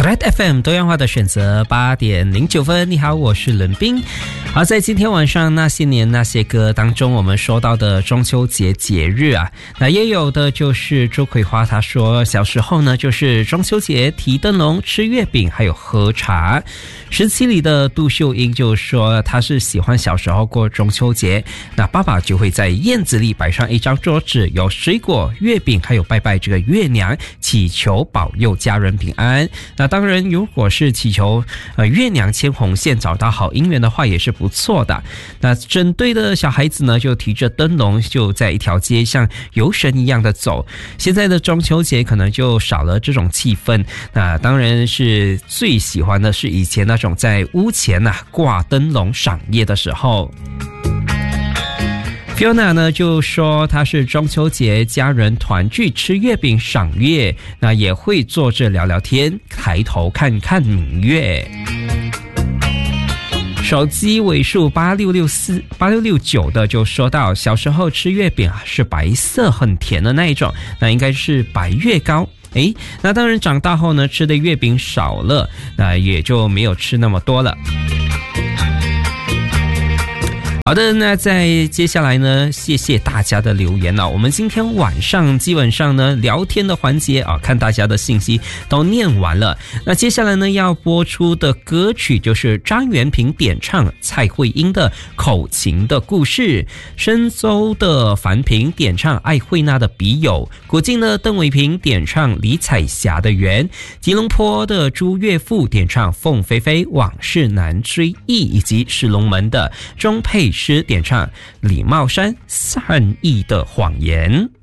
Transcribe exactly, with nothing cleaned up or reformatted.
Red F M 多样化的选择，八点零九分。你好，我是伦斌。好，在今天晚上那些年那些歌当中，我们说到的中秋节节日啊，那也有的就是周葵花，她说小时候呢，就是中秋节提灯笼、吃月饼，还有喝茶。十七里的杜秀英就说，她是喜欢小时候过中秋节，那爸爸就会在院子里摆上一张桌子，有水果、月饼，还有拜拜这个月娘，祈求保佑家人平安。那当然，如果是祈求呃月娘牵红线找到好姻缘的话，也是不错的。那整队的小孩子呢，就提着灯笼，就在一条街像游神一样的走。现在的中秋节可能就少了这种气氛，那当然是最喜欢的是以前那种在屋前啊挂灯笼赏月的时候。Fiona 呢就说她是中秋节家人团聚吃月饼赏月，那也会坐着聊聊天，抬头看看明月。手机尾数八六六四八六六九的就说到，小时候吃月饼啊是白色很甜的那一种，那应该是白月糕。诶，那当然长大后呢，吃的月饼少了，那也就没有吃那么多了。好的，那在接下来呢，谢谢大家的留言了。我们今天晚上基本上呢聊天的环节啊，看大家的信息都念完了。那接下来呢要播出的歌曲就是张元平点唱蔡慧英的《口琴的故事》，深州的樊平点唱艾慧娜的《笔友》，古晋的邓伟平点唱李彩霞的《缘》，吉隆坡的朱岳父点唱凤飞飞《往事难追忆》，以及石龙门的钟佩诗点唱李茂山善意的谎言。